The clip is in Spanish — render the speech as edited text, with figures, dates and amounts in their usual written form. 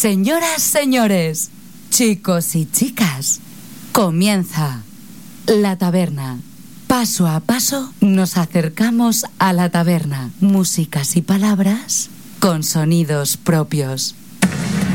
Señoras, señores, chicos y chicas, comienza La Taberna. Paso a paso nos acercamos a la taberna. Músicas y palabras con sonidos propios.